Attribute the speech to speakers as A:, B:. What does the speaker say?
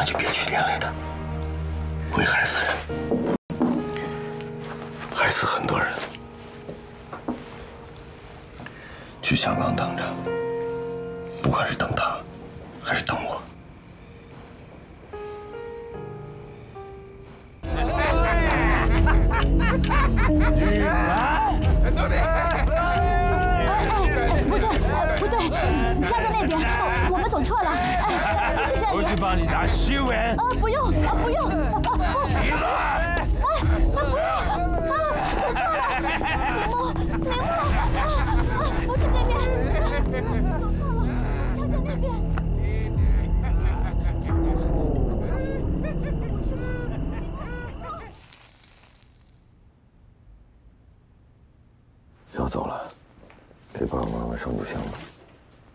A: 那就别去连累他，会害死人，害死很多人。去香港等着，不管是等他，还是等我。
B: 女儿，
C: 都得。
D: 不对，家在那边，我们走错了。哎，不是这样。
B: 我去帮你拿新闻。
D: 不用，不用。
B: 闭嘴！
D: 不用，走错了。铃木，不是这边，走错了，家在那边。
A: 要走了，给爸爸妈妈上炷香吧。